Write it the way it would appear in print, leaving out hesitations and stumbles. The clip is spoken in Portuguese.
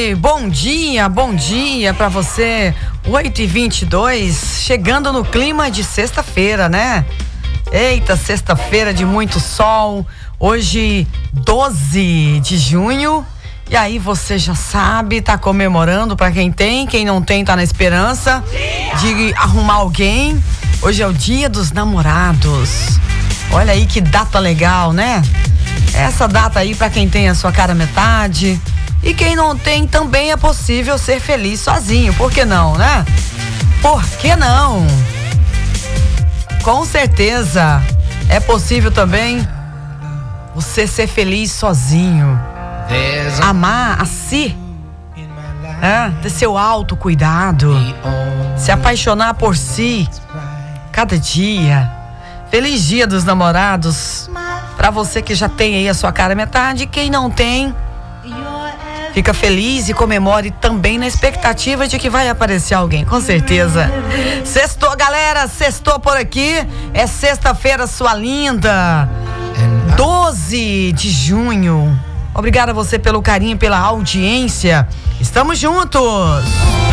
Oi, bom dia pra você. 8h22, chegando no clima de sexta-feira, né? Eita, sexta-feira de muito sol. Hoje, 12 de junho. E aí você já sabe, tá comemorando pra quem tem, quem não tem tá na esperança de arrumar alguém. Hoje é o Dia dos Namorados. Olha aí que data legal, né? Essa data aí pra quem tem a sua cara metade. E quem não tem, também é possível ser feliz sozinho. Por que não, né? Por que não? Com certeza é possível também você ser feliz sozinho. Amar a si, ter seu autocuidado, se apaixonar por si cada dia. Feliz Dia dos Namorados pra você que já tem aí a sua cara metade. Quem não tem, fica feliz e comemore também na expectativa de que vai aparecer alguém, com certeza. Sextou, galera, sextou por aqui. É sexta-feira, sua linda. 12 de junho. Obrigada a você pelo carinho, pela audiência. Estamos juntos.